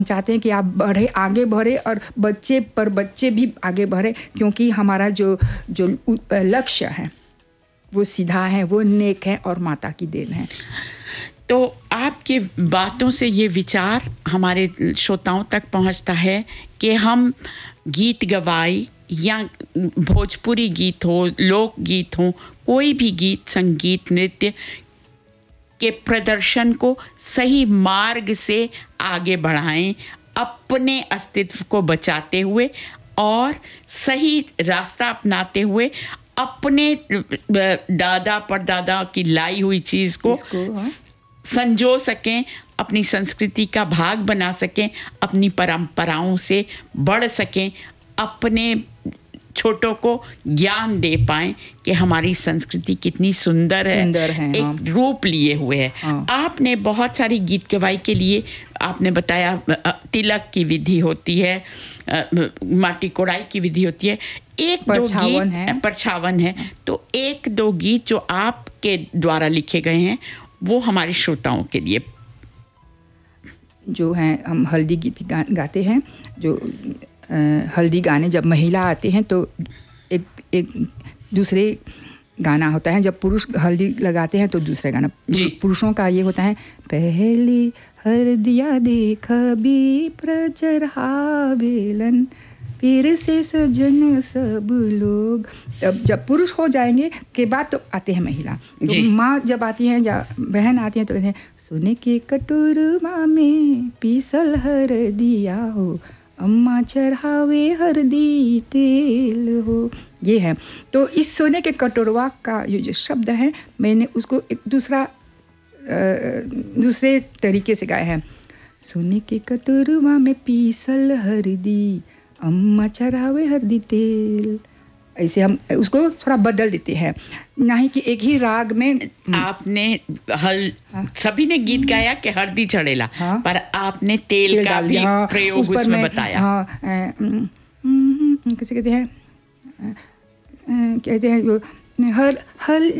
चाहते हैं कि आप बढ़े, आगे बढ़े और बच्चे भी आगे बढ़े, क्योंकि हमारा जो जो लक्ष्य है वो सीधा है, वो नेक है और माता की देन है। तो आपके बातों से ये विचार हमारे श्रोताओं तक पहुंचता है कि हम गीत गवाई या भोजपुरी गीत हो, लोक गीत हो, कोई भी गीत, संगीत, नृत्य के प्रदर्शन को सही मार्ग से आगे बढ़ाएं, अपने अस्तित्व को बचाते हुए और सही रास्ता अपनाते हुए अपने दादा परदादा की लाई हुई चीज़ को संजो सकें, अपनी संस्कृति का भाग बना सकें, अपनी परंपराओं से बढ़ सकें, अपने छोटों को ज्ञान दे पाएं कि हमारी संस्कृति कितनी सुंदर है, एक हाँ। रूप लिए हुए है। हाँ। आपने बहुत सारी गीत गवाई के लिए आपने बताया तिलक की विधि होती है, माटी कोड़ाई की विधि होती है, एक दो गीत परछावन है, तो एक दो गीत जो आपके द्वारा लिखे गए हैं वो हमारे श्रोताओं के लिए जो हैं। हम हल्दी गीत गाते हैं। जो हल्दी गाने जब महिला आते हैं तो एक दूसरे गाना होता है, जब पुरुष हल्दी लगाते हैं तो दूसरा गाना। पुरुषों का ये होता है, पहली हल्दिया देखबी प्रचढ़ावेलन, फिर से सजन सब लोग। तब जब पुरुष हो जाएंगे के बाद तो आते हैं महिला। तो माँ जब आती हैं या बहन आती हैं तो कहते हैं, सोने के कटोरमा में पीसल हरदिया हो, अम्मा चढ़ावे हरदी तेल हो। ये है। तो इस सोने के कटोरवा का ये जो शब्द है, मैंने उसको एक दूसरे तरीके से गाया है। सोने के कटोरवा में पीसल हरदी, अम्मा चढ़ावे हरदी तेल। ऐसे हम उसको थोड़ा बदल देते हैं, नहीं कि एक ही राग में। आपने सभी ने गीत गाया कि हरदी चढ़ेला, पर आपने तेल का भी प्रयोग उसमें बताया। कैसे कहते हैं वो हर